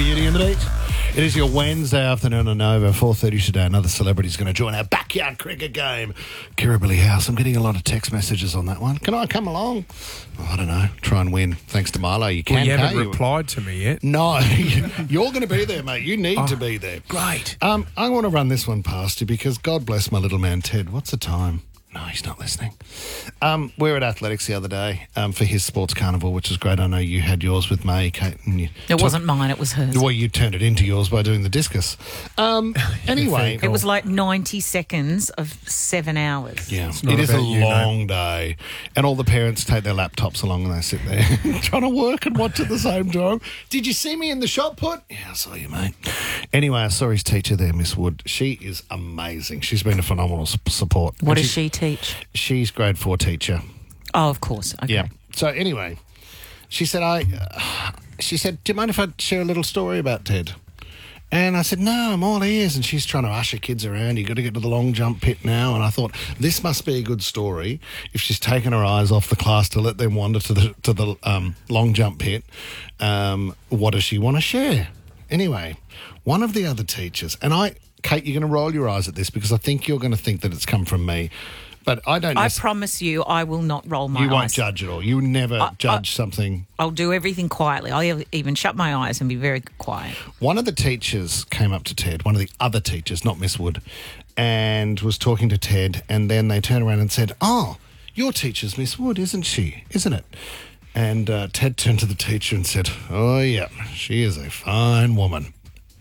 Beauty and the Beat. It is your Wednesday afternoon on Nova, 4:30 today. Another celebrity's going to join our backyard cricket game. Kirribilli House. I'm getting a lot of text messages on that one. Can I come along? Oh, I don't know. Try and win. Thanks to Milo. You can. Well, you haven't replied to me yet. No. You're going to be there, mate. You need to be there. Great. I want to run this one past you because God bless my little man Ted. What's the time? No, he's not listening. We were at Athletics the other day for his sports carnival, which was great. I know you had yours with May, Kate. And it wasn't mine, it was hers. Well, you turned it into yours by doing the discus. Anyway. It was like 90 seconds of 7 hours. Yeah, it is a long day. And all the parents take their laptops along and they sit there trying to work and watch at the same time. Did you see me in the shot put? Yeah, I saw you, mate. Anyway, I saw his teacher there, Miss Wood. She is amazing. She's been a phenomenal support. What does she teach? She's grade 4 teacher. Oh, of course. Okay. Yeah. So anyway, she said, do you mind if I share a little story about Ted? And I said, no, I'm all ears. And she's trying to usher kids around. You've got to get to the long jump pit now. And I thought, this must be a good story if she's taken her eyes off the class to let them wander to the long jump pit. What does she want to share? Anyway, one of the other teachers, and Kate, you're going to roll your eyes at this because I think you're going to think that it's come from me. But I don't. I promise you, I will not roll my eyes. You won't judge at all. You never judge something. I'll do everything quietly. I'll even shut my eyes and be very quiet. One of the teachers came up to Ted, one of the other teachers, not Miss Wood, and was talking to Ted, and then they turned around and said, "Oh, your teacher's Miss Wood, isn't she? Isn't it?" And Ted turned to the teacher and said, "Oh, yeah, she is a fine woman."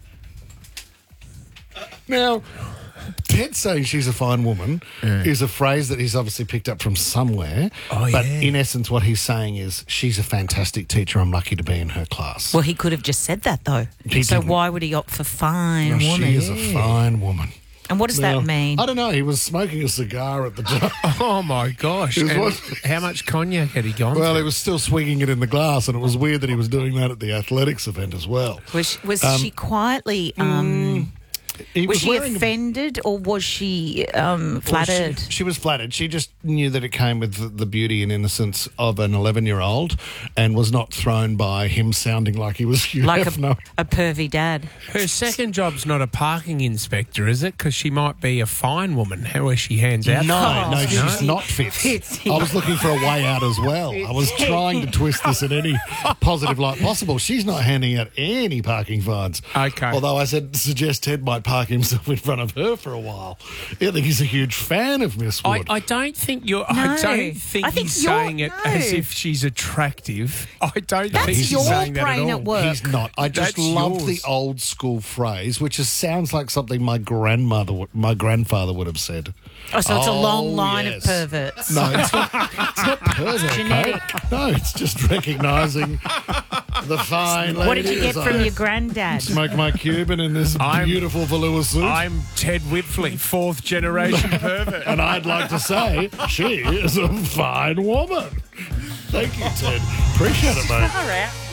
Now, Ted saying she's a fine woman is a phrase that he's obviously picked up from somewhere. But in essence, what he's saying is she's a fantastic teacher. I'm lucky to be in her class. Well, he could have just said that, though. Why would he opt for fine woman? She is a fine woman. And what does that mean? I don't know. He was smoking a cigar at the time. Oh, my gosh. And how much cognac had he gone Well, through? he was still swinging it in the glass, and it was weird that he was doing that at the athletics event as well. Was she quietly... Was she offended or was she flattered? She was flattered. She just knew that it came with the beauty and innocence of an 11-year-old and was not thrown by him sounding like he was Hugh like Hefner. a pervy dad. Her second job's not a parking inspector, is it? Because she might be a fine woman. How is she hands out? No, she's not fit. I was looking for a way out as well. I was trying to twist this in any positive light possible. She's not handing out any parking fines. Okay. Although I suggest Ted might park himself in front of her for a while. I think he's a huge fan of Miss Wood. I don't think you're... No. I don't think he's saying it as if she's attractive. I don't think he's your saying that brain at all. at work. He's not. I just That's love yours. the old school phrase, which sounds like something my grandfather would have said. Oh, so it's a long line of perverts. No, it's not pervert. Genetic. Kate. No, it's just recognising the fine lady. What did you get as from I your granddad? Smoke my Cuban in this beautiful velour suit. I'm Ted Whitley, 4th generation pervert. And I'd like to say she is a fine woman. Thank you, Ted. Appreciate it, mate. All right.